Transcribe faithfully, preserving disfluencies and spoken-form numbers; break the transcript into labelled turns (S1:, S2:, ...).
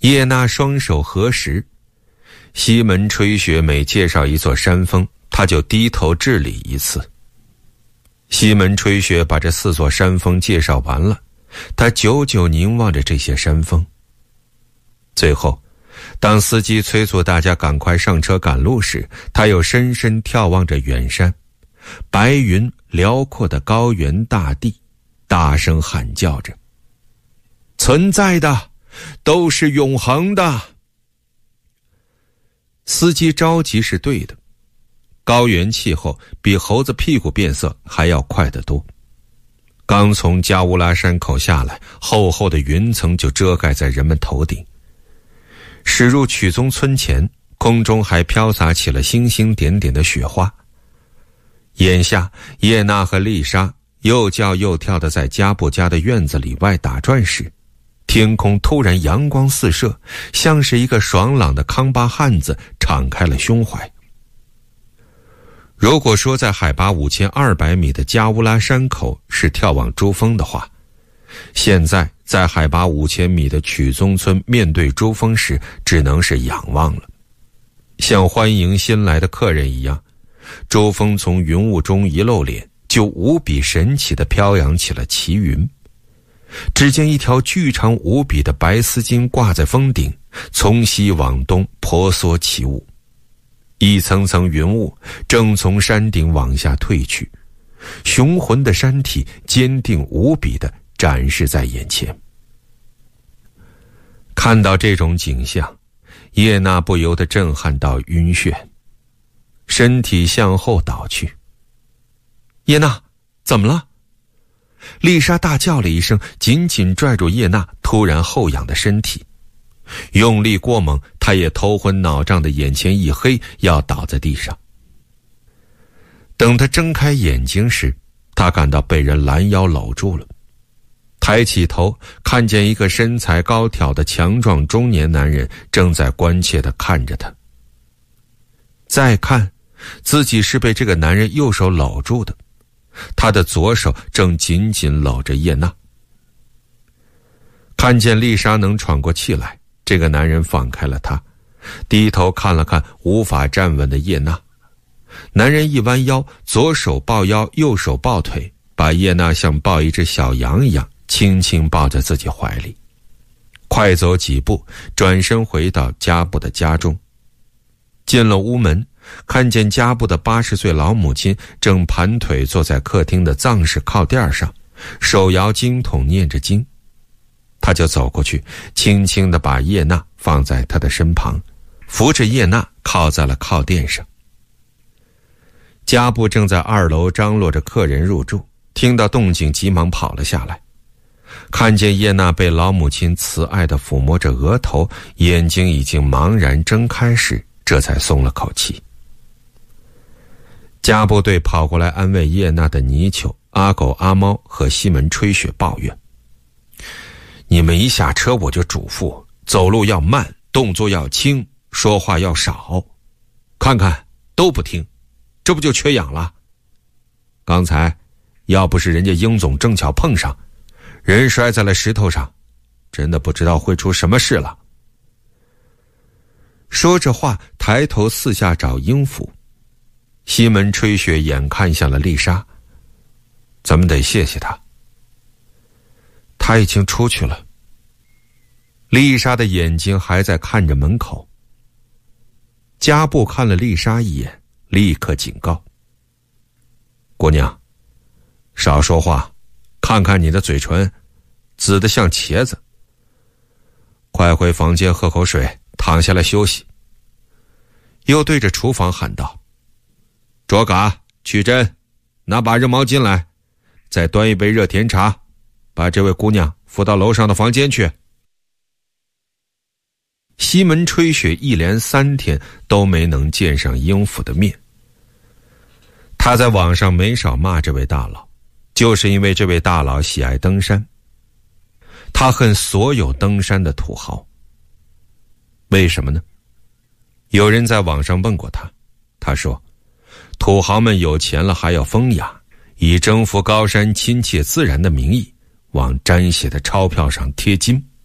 S1: 叶娜双手合十。西门吹雪每介绍一座山峰，他就低头致礼一次。西门吹雪把这四座山峰介绍完了，他久久凝望着这些山峰。最后，当司机催促大家赶快上车赶路时，他又深深眺望着远山，白云辽阔的高原大地，大声喊叫着：存在的都是永恒的。司机着急是对的，高原气候比猴子屁股变色还要快得多。刚从加乌拉山口下来，厚厚的云层就遮盖在人们头顶。驶入曲宗村前，空中还飘洒起了星星点点的雪花。眼下叶娜和丽莎又叫又跳地在加布家的院子里外打转时，天空突然阳光四射，像是一个爽朗的康巴汉子敞开了胸怀。如果说在海拔五千二百米的加乌拉山口是眺望珠峰的话，现在在海拔五千米的曲宗村面对珠峰时，只能是仰望了。像欢迎新来的客人一样，珠峰从云雾中一露脸，就无比神奇地飘扬起了奇云。只见一条巨长无比的白丝巾挂在峰顶，从西往东婆娑起舞。一层层云雾正从山顶往下退去，雄浑的山体坚定无比地展示在眼前。看到这种景象，叶娜不由得震撼到晕眩，身体向后倒去。叶娜，怎么了？丽莎大叫了一声，紧紧拽住叶娜突然后仰的身体，用力过猛，她也头昏脑胀的眼前一黑，要倒在地上。等她睁开眼睛时，她感到被人拦腰搂住了。抬起头，看见一个身材高挑的强壮中年男人正在关切地看着她。再看，自己是被这个男人右手搂住的，他的左手正紧紧搂着叶娜。看见丽莎能喘过气来，这个男人放开了她，低头看了看无法站稳的叶娜。男人一弯腰，左手抱腰，右手抱腿，把叶娜像抱一只小羊一样轻轻抱在自己怀里。快走几步，转身回到加布的家中。进了屋门，看见加布的八十岁老母亲正盘腿坐在客厅的藏式靠垫上，手摇经筒念着经。他就走过去，轻轻地把叶娜放在他的身旁，扶着叶娜靠在了靠垫上。加布正在二楼张罗着客人入住，听到动静急忙跑了下来，看见叶娜被老母亲慈爱地抚摸着额头，眼睛已经茫然睁开时，这才松了口气。加布对跑过来安慰叶娜的泥鳅、阿狗、阿猫和西门吹雪抱怨：你们一下车我就嘱咐，走路要慢，动作要轻，说话要少，看看都不听，这不就缺氧了？刚才要不是人家英总正巧碰上，人摔在了石头上，真的不知道会出什么事了。说着话，抬头四下找英府。西门吹雪眼看向了丽莎：咱们得谢谢他。他已经出去了。丽莎的眼睛还在看着门口。加布看了丽莎一眼，立刻警告：姑娘，少说话，看看你的嘴唇，紫得像茄子。快回房间喝口水，躺下来休息。又对着厨房喊道：卓嘎，取针，拿把热毛巾来，再端一杯热甜茶，把这位姑娘扶到楼上的房间去。西门吹雪一连三天都没能见上英府的面。他在网上没少骂这位大佬，就是因为这位大佬喜爱登山。他恨所有登山的土豪。为什么呢？有人在网上问过他，他说土豪们有钱了还要风雅，以征服高山亲切自然的名义往沾血的钞票上贴金。